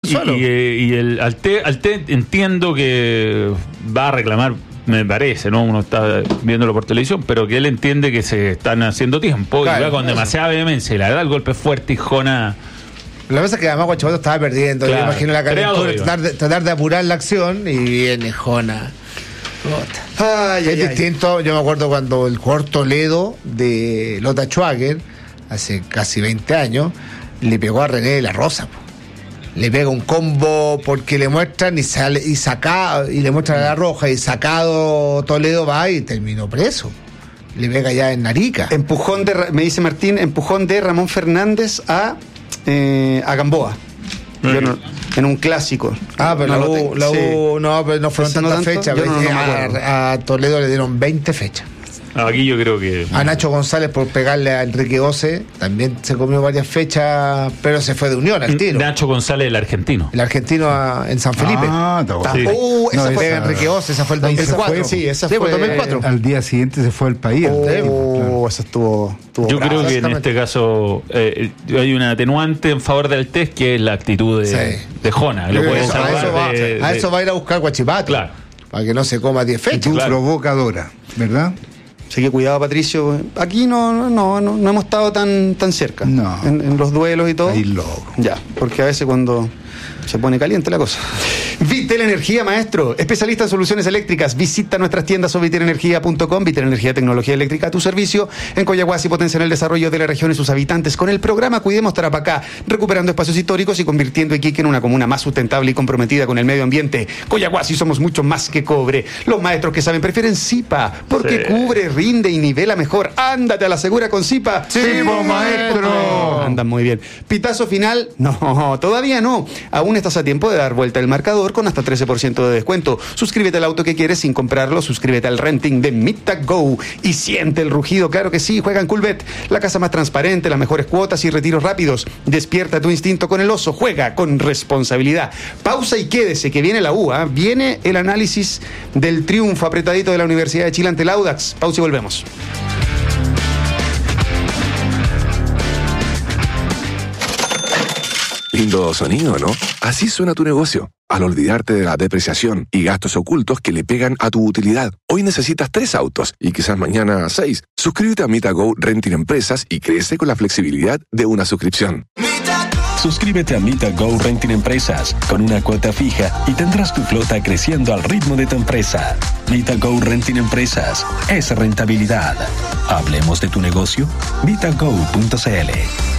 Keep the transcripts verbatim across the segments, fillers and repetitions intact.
solo. Y, y, y el Alte, Alte entiendo que va a reclamar, me parece, ¿no? Uno está viéndolo por televisión, pero que él entiende que se están haciendo tiempo, claro, y va con demasiada vehemencia, y la verdad el golpe es fuerte y Jona. La cosa es que además Huachipato estaba perdiendo, claro, yo imagino la calentura, tratar de, tratar de apurar la acción, y viene Jona. Ay, es ay, distinto, ay. Yo me acuerdo cuando el jugador Toledo de Lota Schwager, hace casi veinte años, le pegó a René de la Rosa, po. Le pega un combo porque le muestran y sale y saca y le muestran a la roja, y sacado Toledo va y terminó preso. Le pega ya en Narica. Empujón de, me dice Martín, empujón de Ramón Fernández a eh, a Gamboa. Yo no, en un clásico. Ah, pero no la U, la U sí. no, pero no fueron tantas fechas. No, no, no a, a Toledo le dieron veinte fechas. Aquí yo creo que... A Nacho González por pegarle a Enrique Ose, también se comió varias fechas, pero se fue de Unión al tiro. Nacho González, el argentino. El argentino a, en San Felipe. Ah, está bueno. Sí. Uh, esa no, fue esa, Enrique Ose, esa fue el dos mil cuatro. Fue, sí, esa sí, fue el dos mil cuatro. Al día siguiente se fue al país. Oh, claro. Eso estuvo, estuvo Yo bravo. creo que en este caso eh, hay una atenuante en favor del test, que es la actitud de, sí. de Jona. Lo puede eso, a, eso va, de, de, a eso va a ir a buscar Huachipato. Claro. Para que no se coma diez fechas. Actitud claro. provocadora, ¿verdad? Así que cuidado, Patricio. Aquí no no, no, no, no hemos estado tan, tan cerca. No. En, en los duelos y todo. Ahí loco. Ya, porque a veces cuando se pone caliente la cosa. Vitel Energía, maestro. Especialista en soluciones eléctricas. Visita nuestras tiendas o vitel energía punto com. Vitel Energía, tecnología eléctrica a tu servicio. En Coyahuasi potencian el desarrollo de la región y sus habitantes con el programa Cuidemos Tarapacá, recuperando espacios históricos y convirtiendo Iquique en una comuna más sustentable y comprometida con el medio ambiente. Coyahuasi somos mucho más que cobre. Los maestros que saben prefieren Zipa, porque sí. Cubre, rinde y nivela mejor. Ándate a la segura con Zipa. ¡Sí, maestro! Andan muy bien. Pitazo final. No, todavía no. Aún estás a tiempo de dar vuelta el marcador con hasta trece por ciento de descuento. Suscríbete al auto que quieres sin comprarlo. Suscríbete al renting de MidTag y siente el rugido. Claro que sí, juega en Coolbet, la casa más transparente, las mejores cuotas y retiros rápidos. Despierta tu instinto con el oso. Juega con responsabilidad. Pausa y quédese, que viene la U. ¿eh? Viene el análisis del triunfo apretadito de la Universidad de Chile ante el Audax. Pausa y volvemos. Lindo sonido, ¿no? Así suena tu negocio. Al olvidarte de la depreciación y gastos ocultos que le pegan a tu utilidad. Hoy necesitas tres autos y quizás mañana seis. Suscríbete a MitaGo Renting Empresas y crece con la flexibilidad de una suscripción. Suscríbete a MitaGo Renting Empresas con una cuota fija y tendrás tu flota creciendo al ritmo de tu empresa. MitaGo Renting Empresas es rentabilidad. Hablemos de tu negocio. mitago punto cl.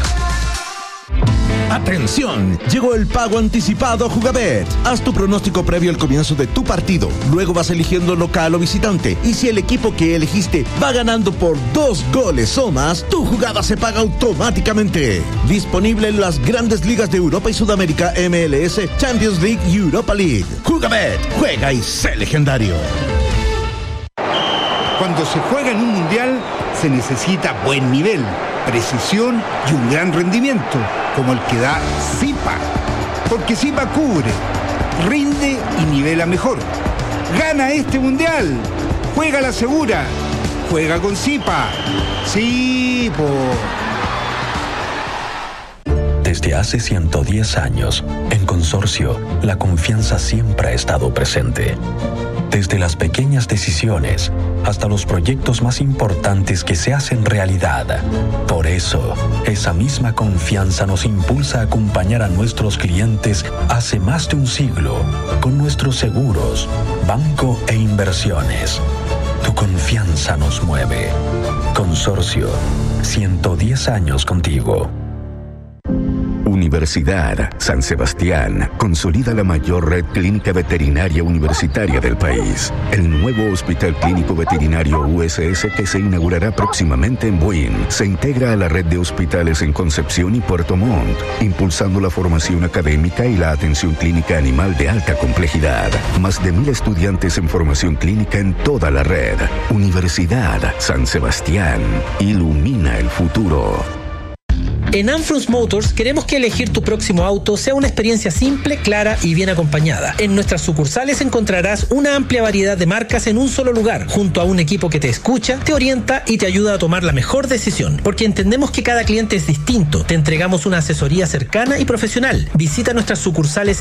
¡Atención! Llegó el pago anticipado a Jugabet. Haz tu pronóstico previo al comienzo de tu partido. Luego vas eligiendo local o visitante. Y si el equipo que elegiste va ganando por dos goles o más, tu jugada se paga automáticamente. Disponible en las grandes ligas de Europa y Sudamérica, M L S, Champions League y Europa League. Jugabet, juega y sé legendario. Cuando se juega en un mundial, se necesita buen nivel, precisión y un gran rendimiento, como el que da Zipa. Porque Zipa cubre, rinde y nivela mejor. Gana este mundial. Juega la segura. Juega con Zipa. Sí, po. Desde hace ciento diez años, en Consorcio, la confianza siempre ha estado presente. Desde las pequeñas decisiones hasta los proyectos más importantes que se hacen realidad. Por eso, esa misma confianza nos impulsa a acompañar a nuestros clientes hace más de un siglo con nuestros seguros, banco e inversiones. Tu confianza nos mueve. Consorcio, ciento diez años contigo. Universidad San Sebastián consolida la mayor red clínica veterinaria universitaria del país. El nuevo Hospital Clínico Veterinario U S S, que se inaugurará próximamente en Buin, se integra a la red de hospitales en Concepción y Puerto Montt, impulsando la formación académica y la atención clínica animal de alta complejidad. Más de mil estudiantes en formación clínica en toda la red. Universidad San Sebastián ilumina el futuro. En Anfrus Motors queremos que elegir tu próximo auto sea una experiencia simple, clara y bien acompañada. En nuestras sucursales encontrarás una amplia variedad de marcas en un solo lugar, junto a un equipo que te escucha, te orienta y te ayuda a tomar la mejor decisión. Porque entendemos que cada cliente es distinto. Te entregamos una asesoría cercana y profesional. Visita nuestras sucursales